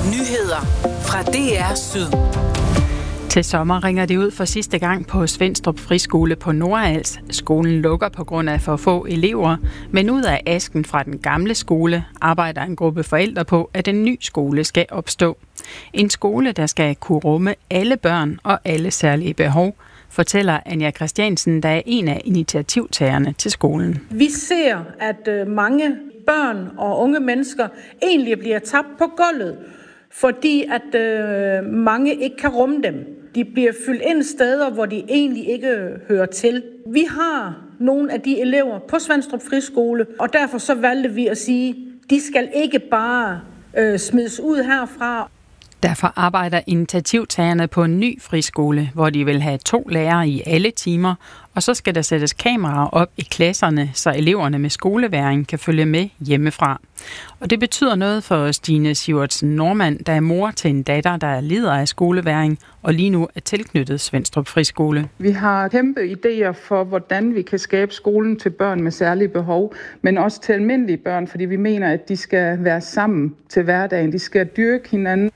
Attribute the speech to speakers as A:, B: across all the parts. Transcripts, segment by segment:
A: Nyheder fra DR Syd.
B: Til sommer ringer det ud for sidste gang på Svenstrup Friskole på Nordals. Skolen lukker på grund af for få elever, men ud af asken fra den gamle skole arbejder en gruppe forældre på, at en ny skole skal opstå. En skole, der skal kunne rumme alle børn og alle særlige behov, fortæller Anja Christiansen, der er en af initiativtagerne til skolen.
C: Vi ser, at mange børn og unge mennesker egentlig bliver tabt på gulvet, fordi at mange ikke kan rumme dem. De bliver fyldt ind steder, hvor de egentlig ikke hører til. Vi har nogle af de elever på Svenstrup Friskole, og derfor så valgte vi at sige, de skal ikke bare smides ud herfra.
B: Derfor arbejder initiativtagerne på en ny friskole, hvor de vil have 2 lærere i alle timer, og så skal der sættes kameraer op i klasserne, så eleverne med skoleværing kan følge med hjemmefra. Og det betyder noget for Stine Sivertsen Normand, der er mor til en datter, der lider af skoleværing, og lige nu er tilknyttet Svenstrup Friskole.
D: Vi har kæmpe idéer for, hvordan vi kan skabe skolen til børn med særlige behov, men også til almindelige børn, fordi vi mener, at de skal være sammen til hverdagen. De skal dyrke hinanden.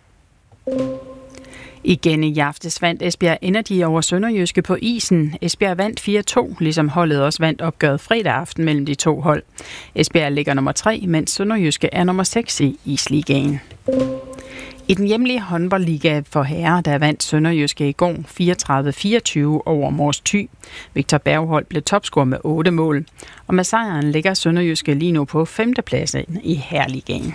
B: Igen i aftes vandt Esbjerg Energy over Sønderjyske på isen. Esbjerg vandt 4-2, ligesom holdet også vandt opgøret fredag aften mellem de 2 hold. Esbjerg ligger nummer 3, mens Sønderjyske er nummer 6 i Isligaen. I den hjemlige håndboldliga for herrer, der vandt Sønderjyske i går 34-24 over Mors Thy. Victor Bergholt blev topscorer med 8 mål, og med sejren ligger Sønderjyske lige nu på 5. pladsen i herreligaen.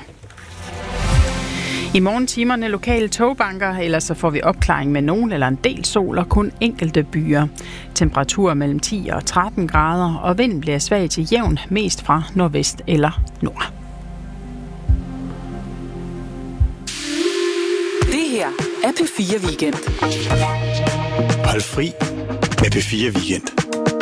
B: I morgentimerne lokale togbanker, ellers så får vi opklaring med nogen eller en del sol og kun enkelte byer. Temperaturer mellem 10 og 13 grader, og vinden bliver svag til jævn, mest fra nordvest eller nord.
A: Det her er P4 Weekend.
E: Hold fri med P4 Weekend.